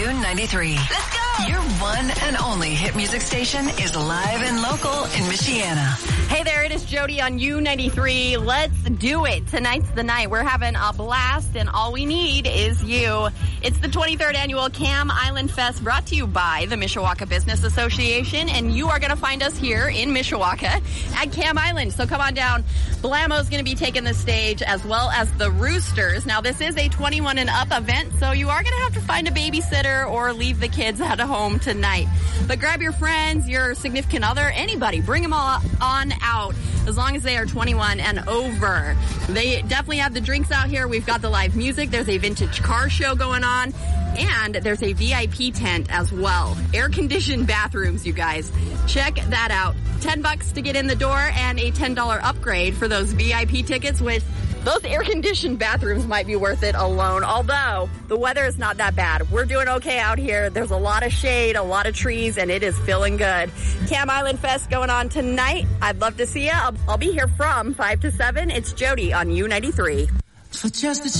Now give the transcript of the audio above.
U93. Let's go! Your one and only hit music station is live and local in Michiana. Hey there, it is Jody on U93. Let's do it. Tonight's the night. We're having a blast, and all we need is you. It's the 23rd annual Cam Island Fest, brought to you by the Mishawaka Business Association, and you are going to find us here in Mishawaka at Cam Island. So come on down. Blamo's going to be taking the stage, as well as the Roosters. Now, this is a 21 and up event, so you are going to have to find a babysitter or leave the kids at home tonight. But grab your friends, your significant other, anybody. Bring them all on out, as long as they are 21 and over. They definitely have the drinks out here. We've got the live music. There's a vintage car show going on, and there's a VIP tent as well. Air-conditioned bathrooms, you guys. Check that out. $10 to get in the door and a $10 upgrade for those VIP tickets, which those air-conditioned bathrooms might be worth it alone, although the weather is not that bad. We're doing okay out here. There's a lot of shade, a lot of trees, and it is feeling good. Cam Island Fest going on tonight. I'd love to see you. I'll be here from 5 to 7. It's Jody on U93. For just